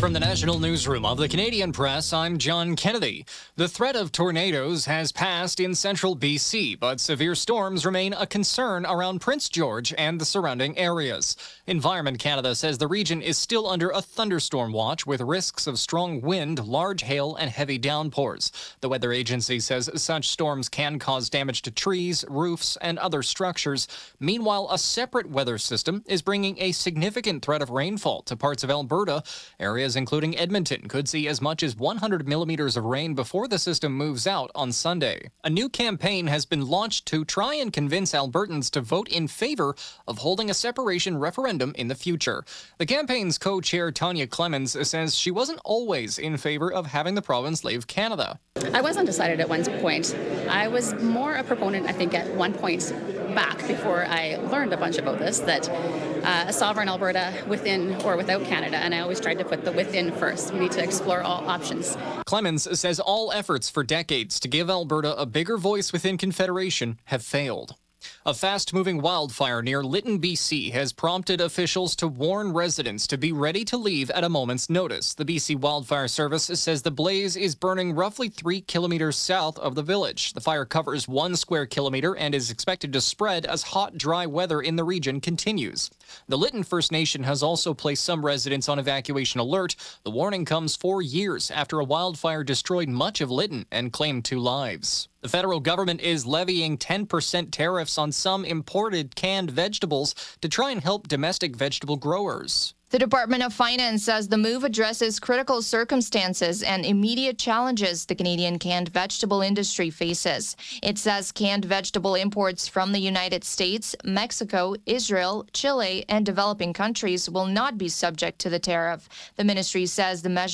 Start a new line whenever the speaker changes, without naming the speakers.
From the National Newsroom of the Canadian Press, I'm John Kennedy. The threat of tornadoes has passed in central BC, but severe storms remain a concern around Prince George and the surrounding areas. Environment Canada says the region is still under a thunderstorm watch with risks of strong wind, large hail, and heavy downpours. The weather agency says such storms can cause damage to trees, roofs, and other structures. Meanwhile, a separate weather system is bringing a significant threat of rainfall to parts of Alberta. Areas including Edmonton could see as much as 100 millimeters of rain before the system moves out on Sunday. A new campaign has been launched to try and convince Albertans to vote in favor of holding a separation referendum in the future. The campaign's co-chair Tanya Clemens says she wasn't always in favor of having the province leave Canada.
I was undecided at one point. I was more a proponent, I think, at one point back before I learned a bunch about this, that a sovereign Alberta within or without Canada, and I always tried to put the within first. We need to explore all options.
Clemens says all efforts for decades to give Alberta a bigger voice within Confederation have failed. A fast-moving wildfire near Lytton, BC has prompted officials to warn residents to be ready to leave at a moment's notice. The BC Wildfire Service says the blaze is burning roughly 3 kilometers south of the village. The fire covers 1 square kilometer and is expected to spread as hot, dry weather in the region continues. The Lytton First Nation has also placed some residents on evacuation alert. The warning comes 4 years after a wildfire destroyed much of Lytton and claimed 2 lives. The federal government is levying 10% tariffs on some imported canned vegetables to try and help domestic vegetable growers.
The Department of Finance says the move addresses critical circumstances and immediate challenges the Canadian canned vegetable industry faces. It says canned vegetable imports from the United States, Mexico, Israel, Chile, and developing countries will not be subject to the tariff. The ministry says the measure